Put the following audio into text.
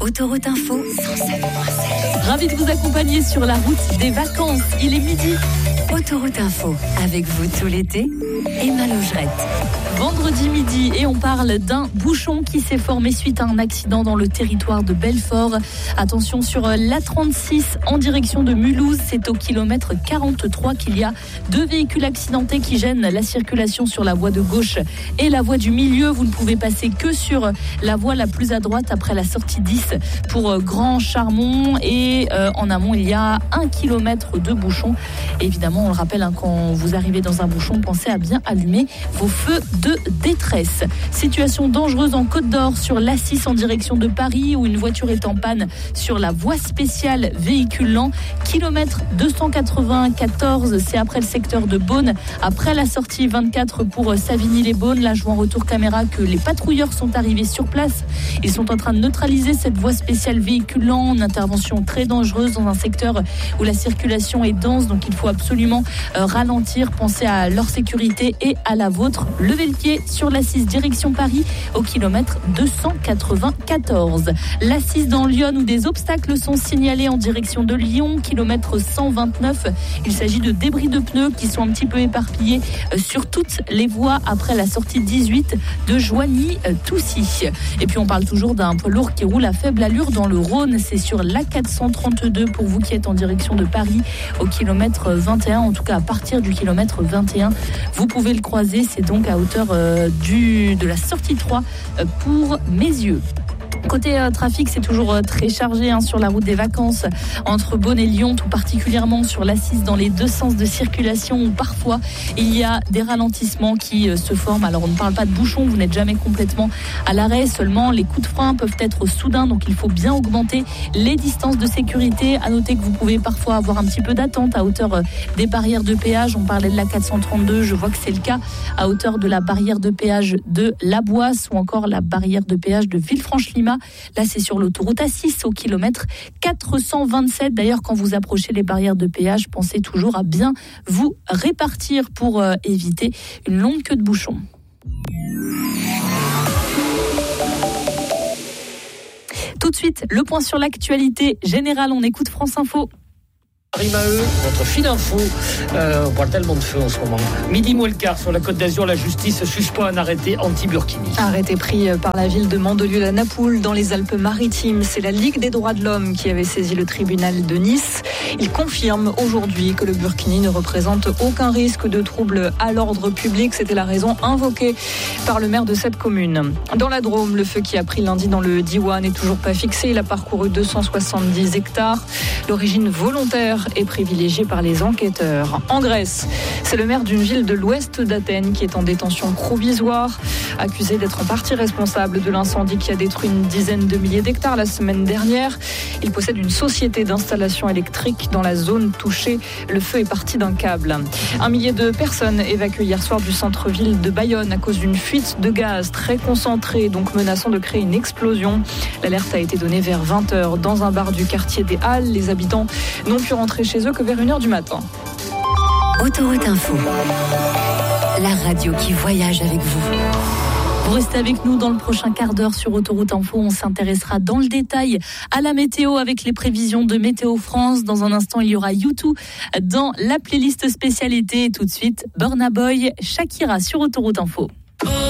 Autoroute Info 107.7. Ravi de vous accompagner sur la route des vacances. Il est midi. Autoroute Info, avec vous tout l'été, Emma Logerette. Vendredi midi et on parle d'un bouchon qui s'est formé suite à un accident dans le territoire de Belfort. Attention sur l'A36 en direction de Mulhouse, c'est au kilomètre 43 qu'il y a 2 véhicules accidentés qui gênent la circulation sur la voie de gauche et la voie du milieu. Vous ne pouvez passer que sur la voie la plus à droite après la sortie 10 pour Grand Charmont et en amont il y a 1 kilomètre de bouchon. Évidemment on le rappelle, quand vous arrivez dans un bouchon, pensez à bien allumer vos feux de détresse. Situation dangereuse en Côte d'Or sur l'A6 en direction de Paris où une voiture est en panne sur la voie spéciale véhicule lent. Kilomètre 294, c'est après le secteur de Beaune, après la sortie 24 pour Savigny-les-Beaunes. Là, je vois en retour caméra que les patrouilleurs sont arrivés sur place. Ils sont en train de neutraliser cette voie spéciale véhicule lent. Une intervention très dangereuse dans un secteur où la circulation est dense, donc il faut absolument ralentir. Pensez à leur sécurité et à la vôtre. Levez le pied sur l'A6 direction Paris au kilomètre 294. L'A6 dans Lyon où des obstacles sont signalés en direction de Lyon, kilomètre 129. Il s'agit de débris de pneus qui sont un petit peu éparpillés sur toutes les voies après la sortie 18 de Joigny-Toussy. Et puis on parle toujours d'un poids lourd qui roule à faible allure dans le Rhône. C'est sur l'A432 pour vous qui êtes en direction de Paris au kilomètre 21, en tout cas à partir du kilomètre 21. Vous pouvez le croiser, c'est donc à hauteur de la sortie 3 pour Mézieux. Côté trafic, c'est toujours très chargé sur la route des vacances entre Beaune et Lyon, tout particulièrement sur l'A6 dans les deux sens de circulation où parfois il y a des ralentissements qui se forment. Alors on ne parle pas de bouchons, vous n'êtes jamais complètement à l'arrêt, seulement les coups de frein peuvent être soudains, donc il faut bien augmenter les distances de sécurité. À noter que vous pouvez parfois avoir un petit peu d'attente à hauteur des barrières de péage. On parlait de la 432, je vois que c'est le cas à hauteur de la barrière de péage de La Boisse ou encore la barrière de péage de Villefranche-Lima. Là, c'est sur l'autoroute A6 au kilomètre 427. D'ailleurs, quand vous approchez les barrières de péage, pensez toujours à bien vous répartir pour éviter une longue queue de bouchons. Tout de suite, le point sur l'actualité générale. On écoute France Info. Maheu, votre fil info, on parle tellement de feu en ce moment. Midi moins le quart sur la Côte d'Azur, la justice suspend un arrêté anti-Burkini. Arrêté pris par la ville de Mandelieu-la-Napoule dans les Alpes-Maritimes. C'est la Ligue des droits de l'homme qui avait saisi le tribunal de Nice. Il confirme aujourd'hui que le Burkini ne représente aucun risque de trouble à l'ordre public. C'était la raison invoquée par le maire de cette commune. Dans la Drôme, le feu qui a pris lundi dans le Diwan n'est toujours pas fixé. Il a parcouru 270 hectares. L'origine volontaire est privilégiée par les enquêteurs. En Grèce, c'est le maire d'une ville de l'ouest d'Athènes qui est en détention provisoire, accusé d'être en partie responsable de l'incendie qui a détruit une dizaine de milliers d'hectares la semaine dernière. Il possède une société d'installation électrique dans la zone touchée. Le feu est parti d'un câble. 1 millier de personnes évacuées hier soir du centre-ville de Bayonne à cause d'une fuite de gaz très concentrée, donc menaçant de créer une explosion. L'alerte a été donnée vers 20h dans un bar du quartier des Halles. Les habitants n'ont pu rentrer chez eux que vers 1h du matin. Autoroute Info, la radio qui voyage avec vous. Vous restez avec nous dans le prochain quart d'heure sur Autoroute Info. On s'intéressera dans le détail à la météo avec les prévisions de Météo France. Dans un instant, il y aura U2 dans la playlist spécialité. Et tout de suite, Burna Boy, Shakira sur Autoroute Info.